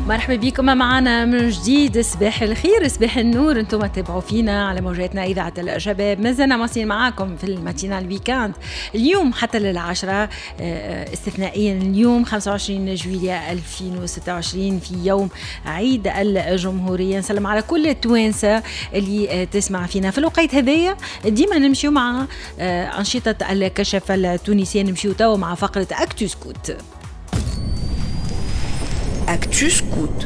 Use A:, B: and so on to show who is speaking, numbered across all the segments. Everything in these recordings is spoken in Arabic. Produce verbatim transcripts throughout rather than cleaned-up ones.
A: مرحبا بكم معنا من جديد. صباح الخير، صباح النور. انتم تتابعوا فينا على موجاتنا إذاعة الشباب. مازلنا ماشيين معاكم في الماتينال ويكاند اليوم حتى للعشرة استثنائيا. اليوم خمسة وعشرين جويلية ألفين وستة وعشرين في يوم عيد الجمهورية. نسلم على كل التوانسة اللي تسمع فينا في الوقت هذايا. ديما نمشيو مع أنشطة الكشف التونسية. نمشيو توا مع فقرة أكتو سكوت. أكتو سكوت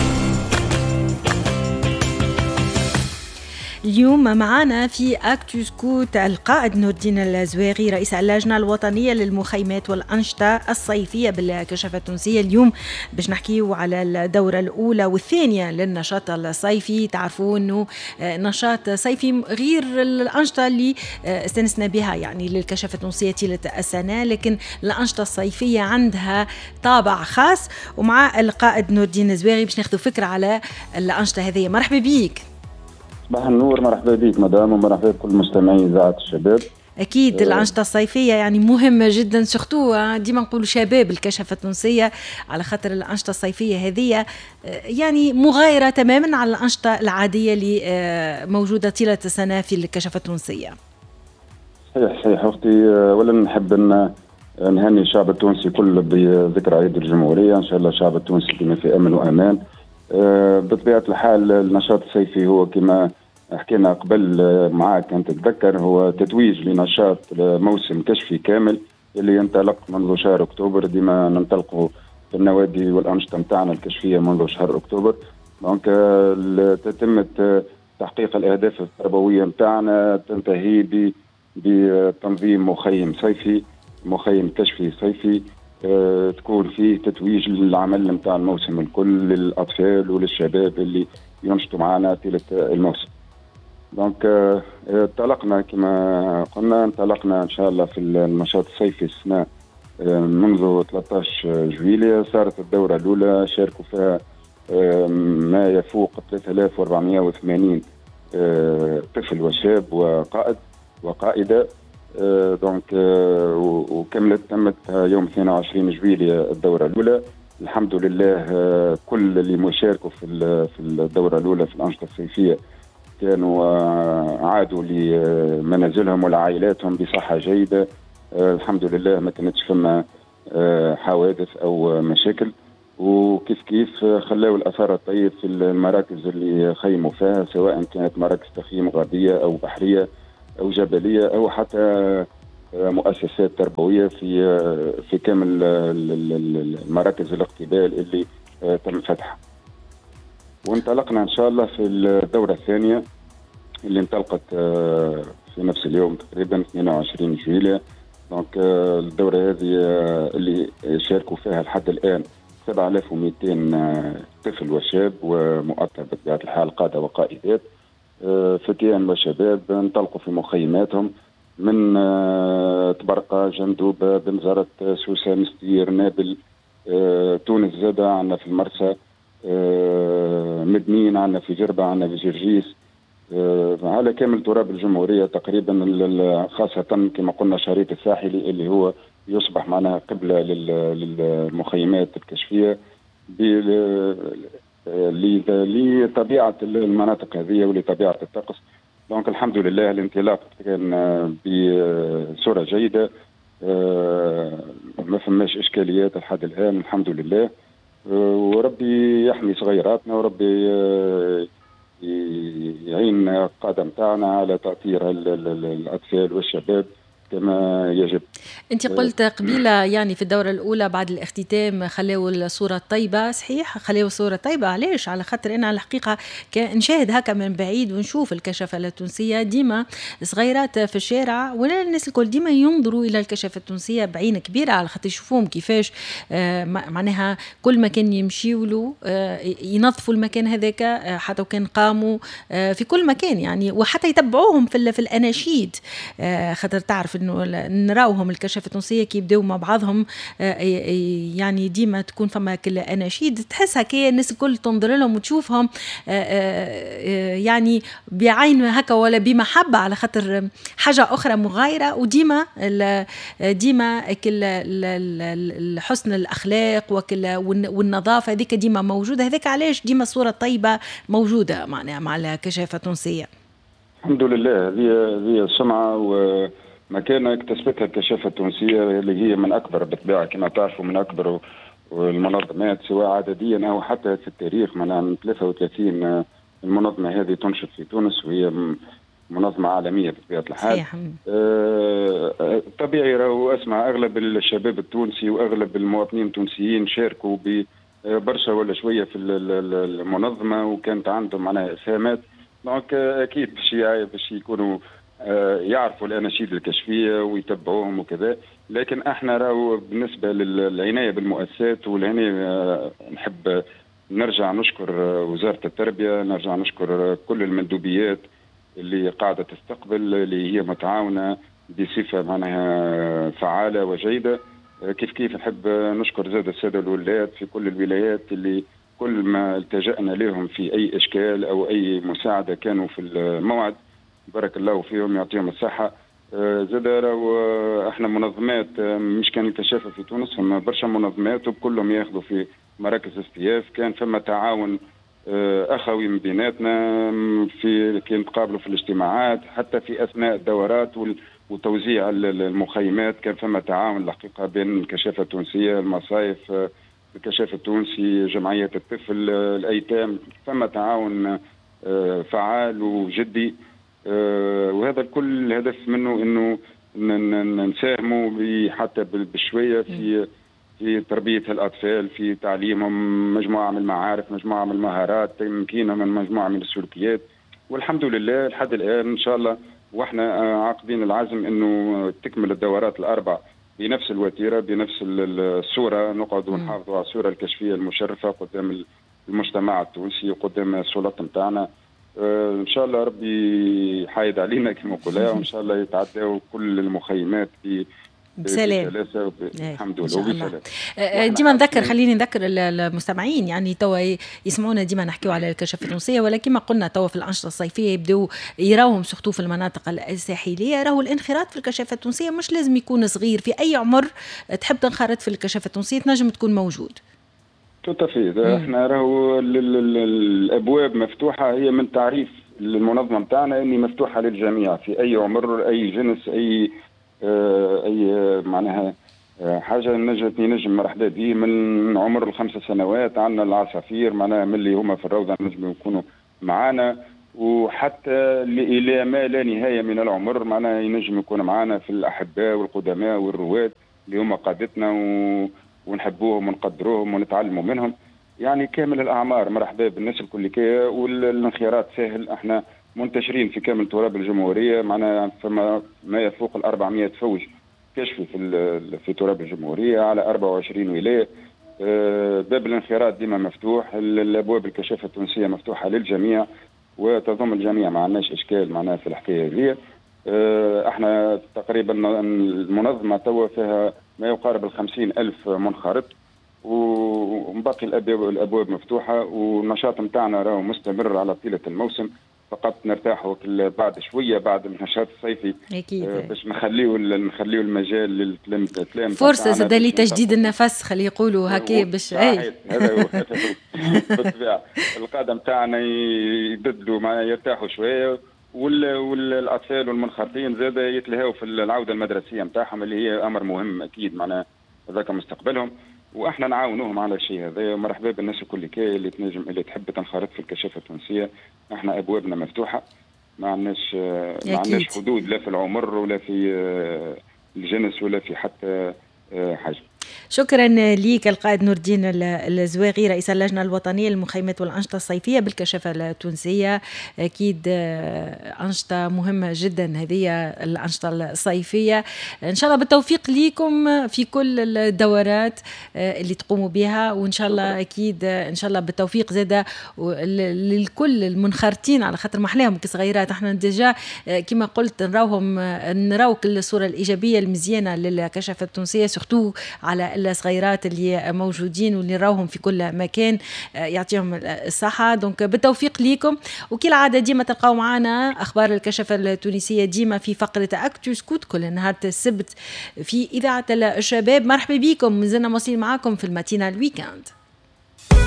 A: اليوم معنا في أكتو سكوت القائد نور الدين الزواغي رئيس اللجنة الوطنية للمخيمات والأنشطة الصيفية بالكشافة التونسية. اليوم باش نحكيو على الدورة الأولى والثانية للنشاط الصيفي. تعرفوا أنه نشاط صيفي غير الأنشطة اللي استنسنا بها يعني للكشافة التونسية طيلة السنة، لكن الأنشطة الصيفية عندها طابع خاص. ومع القائد نور الدين الزواغي باش ناخذ فكرة على الأنشطة هذه. مرحبا بيك.
B: صباح النور، مرحبا بك مدام، ومرحبا بكل مستمعي إذاعة الشباب.
A: أكيد أه الأنشطة الصيفية يعني مهمة جدا، سورتو ديما نقولوا شباب الكشافة التونسية، على خاطر الأنشطة الصيفية هذه يعني مغايرة تماما على الأنشطة العادية اللي موجودة طيلة السنة في الكشافة التونسية.
B: صحيح صحيح أختي، ولا نحب أن نهني الشعب التونسي كله بذكرى عيد الجمهورية. إن شاء الله الشعب التونسي كما في أمن وأمان. بطبيعة الحال النشاط الصيفي هو كما حكينا قبل معاك أنت تتذكر، هو تتويج لنشاط موسم كشفي كامل اللي ينطلق منذ شهر أكتوبر. ديما ننطلقه في النوادي والأنشطة متاعنا الكشفية منذ شهر أكتوبر. دونك تتم تحقيق الأهداف التربوية متاعنا، تنتهي بتنظيم مخيم صيفي، مخيم كشفي صيفي أه تكون فيه تتويج للعمل نتاع الموسم الكل للأطفال وللشباب اللي ينشطوا معنا طيلة الموسم. دونك أه انطلقنا كما قلنا، انطلقنا إن شاء الله في النشاط الصيفي السنة أه منذ ثلاثة عشر جويلية. صارت الدورة الأولى شاركوا فيها أه ما يفوق ثلاثة آلاف وأربعمائة وثمانين أه طفل وشاب وقائد وقائدة. آه دونك آه وكملت تمت يوم اثنين وعشرين جويلية الدورة الأولى. الحمد لله آه كل اللي مشاركوا في في الدورة الأولى في الأنشطة الصيفية كانوا آه عادوا لمنازلهم ولعائلاتهم بصحة جيدة. آه الحمد لله ما كانتش فما آه حوادث أو مشاكل، وكيف كيف خلاوا الأثر الطيب في المراكز اللي خيموا فيها، سواء كانت مراكز تخييم غابية أو بحرية أو جبلية أو حتى مؤسسات تربوية في في كامل المراكز الاقتبال اللي تم فتحها. وانطلقنا إن شاء الله في الدورة الثانية اللي انطلقت في نفس اليوم تقريبا اثنين وعشرين جويلية. دونك الدورة هذه اللي شاركوا فيها لحد الآن سبعة آلاف ومئتين طفل وشاب ومؤطر بطبيعة الحال قادة وقائدات، فتيان وشباب انطلقوا في مخيماتهم من تبرقة، جندوبة، بنزرت، سوسة، مستير، نابل، تونس زادة عندنا في المرسى، مدنين عندنا في جربة، عندنا في جرجيس، على كامل تراب الجمهورية تقريبا، خاصة كما قلنا شريط الساحلي اللي هو يصبح معنا قبلة للمخيمات الكشفية لطبيعة المناطق هذه ولطبيعة الطقس. دونك الحمد لله الانطلاق كان بصورة جيدة، ما فماش إشكاليات لحد الآن الحمد لله. وربي يحمي صغيراتنا، وربي يعين القادة متاعنا على تأطير الأطفال والشباب كما يجب.
A: أنت قلت قبيلة يعني في الدورة الأولى بعد الاختتام خلوا الصورة طيبة، صحيح خلوا الصورة طيبة. علاش؟ على خاطر أنا الحقيقة نشاهد هكا من بعيد ونشوف الكشافة التونسية ديما صغيرات في الشارع، ولا الناس الكل ديما ينظروا إلى الكشافة التونسية بعين كبيرة على خاطر يشوفوهم كيفاش آه معناها كل مكان يمشيوا له آه ينظفوا المكان هذاك آه حتى وكان قاموا آه في كل مكان يعني، وحتى يتبعوهم في, في الأناشيد آه خاطر تعرف انه نراوهم الكشافه التونسيه كي يبداو مع بعضهم يعني ديما تكون فما كل اناشيد تحس هكا الناس الكل تنظر لهم وتشوفهم يعني بعين هكا ولا بمحبه، على خاطر حاجه اخرى مغايره، وديما ديما حسن الاخلاق والنظافه هذيك ديما موجوده. هذاك علاش ديما الصوره الطيبه موجوده معناها مع الكشافه التونسيه.
B: الحمد لله. هذه هذه السمعه ومكانه اكتسبتها الكشافه التونسيه اللي هي من اكبر بالطبيعه كما تعرفوا من اكبر المنظمات سواء عدديا او حتى في التاريخ. معناها من ثلاثة وثلاثين المنظمه هذه تنشط في تونس وهي منظمه عالميه بطبيعه الحال.
A: صحيح.
B: آه طبيعي راهو اسمع اغلب الشباب التونسي واغلب المواطنين التونسيين شاركوا ببرشا ولا شويه في المنظمه وكانت عندهم معناها اسهامات. دونك اكيد باش باش يكونوا يعرفوا الاناشيد الكشفيه ويتبعوهم وكذا. لكن احنا راهو بالنسبه للعنايه بالمؤسسات والعنايه نحب نرجع نشكر وزاره التربيه، نرجع نشكر كل المندوبيات اللي قاعده تستقبل اللي هي متعاونه بصفه معناها فعاله وجيده. كيف كيف نحب نشكر زاد الساده الولايات في كل الولايات اللي كل ما التجأنا لهم في أي إشكال أو أي مساعدة كانوا في الموعد، بارك الله فيهم يعطيهم الصحة. زاد راهو احنا منظمات مش كان الكشافة في تونس، هم برشا منظمات وكلهم ياخذوا في مراكز استياف. كان فما تعاون أخوي من بيناتنا في كي نتقابلوا في الاجتماعات، حتى في أثناء الدورات وتوزيع المخيمات كان فما تعاون الحقيقة بين الكشافة التونسية، المصايف، الكشاف التونسي، جمعية الطفل، الأيتام. فما تعاون فعال وجدي، وهذا الكل الهدف منه انه نساهموا حتى بالشويه في في تربيه الاطفال، في تعليمهم مجموعه من المعارف، مجموعه من المهارات، تمكينهم من مجموعه من السلوكيات. والحمد لله لحد الان ان شاء الله واحنا عاقدين العزم انه تكمل الدورات الاربع بنفس الوتيره بنفس الصوره، نقعد ونحافظوا على الصوره الكشفيه المشرفه قدام المجتمع التونسي وقدام السلطه نتاعنا. آه ان شاء الله ربي حايد علينا كما قلنا، وان شاء الله يتعداو كل المخيمات في
A: بسلام.
B: الحمد لله وبسلام.
A: ديما نذكر، خليني نذكر المستمعين يعني توا يسمعونا ديما نحكيو على الكشافة التونسية، ولكن ما قلنا توا في الأنشطة الصيفية يبداو يراوهم سختو في المناطق الساحلية. راهو الانخراط في الكشافة التونسية مش لازم يكون صغير، في أي عمر تحب تنخرط في الكشافة التونسية تنجم تكون موجود.
B: توتافي. احنا راهو الأبواب مفتوحة، هي من تعريف المنظمة نتاعنا اني مفتوحة للجميع في أي عمر، أي جنس، أي اي معناها حاجه نجم نجم مرحبا به. من عمر الخمس سنوات عندنا العصافير معناها من اللي هما في الروضه نجم يكونوا معانا، وحتى الى ما لا نهايه من العمر معناها ينجم يكون معانا في الاحباء والقدماء والرواد اللي هما قادتنا و... ونحبوهم ونقدروهم ونتعلموا منهم. يعني كامل الاعمار مرحبا بالناس الكل كي، والانخراط سهل. احنا منتشرين في كامل تراب الجمهوريه، معناها فما ما يفوق ال أربعمائة فوج كشفي في في تراب الجمهوريه على أربعة وعشرين ولايه. باب الانخراط ديما مفتوح، الابواب الكشافه التونسيه مفتوحه للجميع وتضم الجميع، ما عندناش اشكال معناها في الحكايه هذه. احنا تقريبا المنظمه توا فيها ما يقارب الخمسين ألف منخرط، وباقي الابواب الابواب مفتوحه، والنشاط نتاعنا راهو مستمر على طيله الموسم. فقط نرتاحوا بعد شويه بعد النشاط الصيفي باش نخليو نخليو المجال للتلام
A: فرصه زاد لتجديد النفس، خلي يقولوا هكا باش
B: اي هذا هو بالطبيعه. القاده نتاعنا يبدلوا معناها يرتاحوا شويه، والاطفال والمنخرطين زاد يتلهوا في العوده المدرسيه نتاعهم اللي هي امر مهم اكيد معناها هذاك مستقبلهم، واحنا نعاونوهم على الشيء هذا. مرحبا بالناس الكل كي اللي تنجم اللي تحب تنخرط في الكشافه التونسيه. احنا ابوابنا مفتوحه، ما عندناش ما عندناش حدود لا في العمر ولا في الجنس ولا في حتى حاجه.
A: شكرا ليك القائد نور الدين الزواغي رئيس اللجنة الوطنية للمخيمات والأنشطة الصيفية بالكشافة التونسية. أكيد أنشطة مهمة جدا هذه الأنشطة الصيفية، إن شاء الله بالتوفيق ليكم في كل الدورات اللي تقوموا بها، وإن شاء الله أكيد إن شاء الله بالتوفيق زادة للكل المنخرطين، على خاطر محلاهم كصغيرات. احنا ديجا كما قلت نراوهم نراو كل الصورة الإيجابية المزيانة للكشافة التونسية، سورتو على الصغيرات اللي موجودين واللي نراوهم في كل مكان، يعطيهم الصحة. دونك بالتوفيق ليكم، وكل عادة ديما تلقاو معنا أخبار الكشافة التونسية ديما في فقرة أكتو سكوت كل نهار السبت في إذاعة الشباب. مرحبا بكم، مازلنا مواصلين معاكم في الماتينا الويكاند.